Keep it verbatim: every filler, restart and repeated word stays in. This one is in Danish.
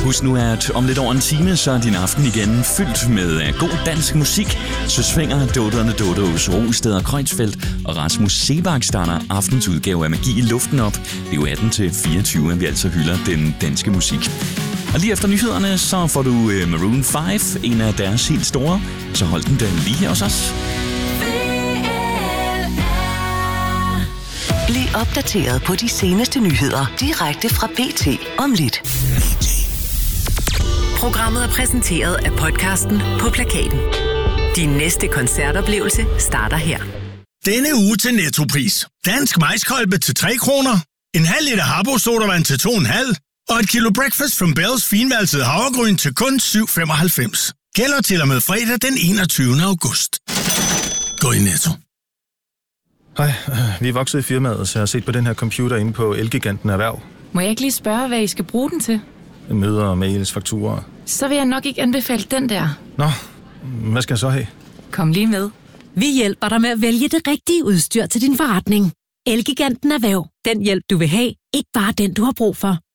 Husk nu, at om lidt over en time, så er din aften igen fyldt med god dansk musik. Så svinger Doderne Dodos, Rosted og Kreuzfeldt og Rasmus Sebak starter aftens udgave af Magi i luften op. Det er jo atten til fireogtyve, at vi altså hylder den danske musik. Og lige efter nyhederne, så får du Maroon fem, en af deres helt store. Så hold den der lige her hos os. Bliv opdateret på de seneste nyheder direkte fra B T om lidt. Programmet er præsenteret af podcasten På Plakaten. Din næste koncertoplevelse starter her. Denne uge til Nettopris. Dansk maiskolbe til tre kroner. En halv liter Habbo sodavand til to komma fem. Og et kilo Breakfast from Bells finvalset havregryn til kun syv femoghalvfems. Gælder til og med fredag den enogtyvende august. Gå i Netto. Hej, vi er vokset i firmaet, så jeg har set på den her computer inde på Elgiganten Erhverv. Må jeg ikke lige spørge, hvad I skal bruge den til? Møder, mails, fakturer. Så vil jeg nok ikke anbefale den der. Nå, hvad skal jeg så have? Kom lige med. Vi hjælper dig med at vælge det rigtige udstyr til din forretning. Elgiganten Erhverv. Den hjælp, du vil have. Ikke bare den, du har brug for.